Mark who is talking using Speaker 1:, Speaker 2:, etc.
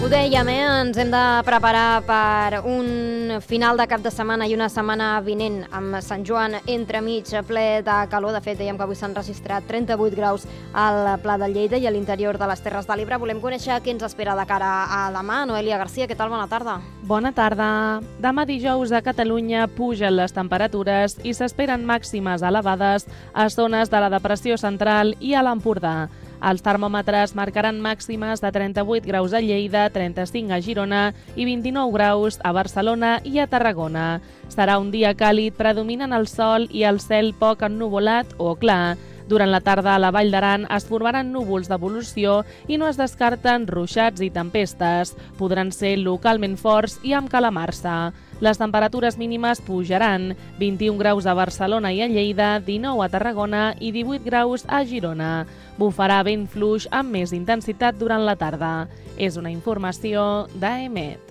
Speaker 1: Ho dèiem, ens hem de preparar per un final de cap de setmana i una setmana vinent amb Sant Joan entremig ple de calor. De fet, dèiem que avui s'han registrat 38 graus al Pla de Lleida i a l'interior de les Terres de l'Ebre. Volem conèixer què ens espera de cara a demà. Noelia Garcia, què tal? Bona tarda.
Speaker 2: Bona tarda. Demà dijous a Catalunya pugen les temperatures i s'esperen màximes elevades a zones de la Depressió Central i a l'Empordà. Els termòmetres marcaran màximes de 38 graus a Lleida, 35 a Girona i 29 graus a Barcelona i a Tarragona. Serà un dia càlid, predominant el sol i el cel poc ennuvolat o clar. Durant la tarda a la Vall d'Aran es formaran núvols d'evolució i no es descarten ruixats i tempestes. Podran ser localment forts i amb calamarsa. Les temperatures mínimes pujaran, 21 graus a Barcelona i a Lleida, 19 a Tarragona i 18 graus a Girona. Bufarà vent fluix amb més intensitat durant la tarda. És una informació d'AEMET.